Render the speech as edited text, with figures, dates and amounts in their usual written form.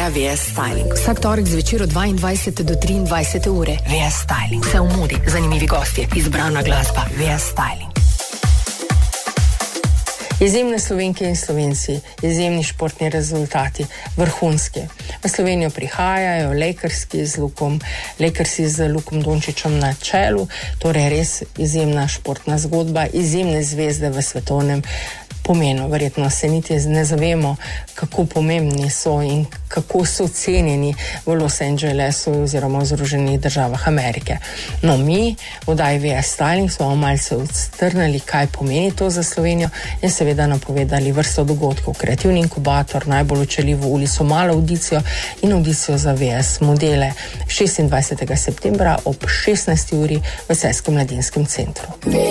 izvaja VS Styling. Vsak torek zvečer od 22 do 23 ure. VS Styling. Vse v modi, zanimivi gostje, izbrana glasba. VS Styling. Izjemne Slovenke in Slovenci, izjemni športni rezultati, vrhunski. V Slovenijo prihajajo Lakersi z Lukom Dončićem na čelu, torej res izjemna športna zgodba, izjemne zvezde v svetovnem pomenu. Verjetno se niti ne zavemo, kako pomembni so in kako so cenjeni v Los Angelesu oziroma v Združenih državah Amerike. No, mi v oddaji VS Styling smo malce odstrnili, kaj pomeni to za Slovenijo in seveda napovedali vrsto dogodkov. Kreativni inkubator, najbolj učeljivo ulico, malo audicijo in audicijo za VS modele 26. septembra ob 16. uri v Celjskem mladinskem centru.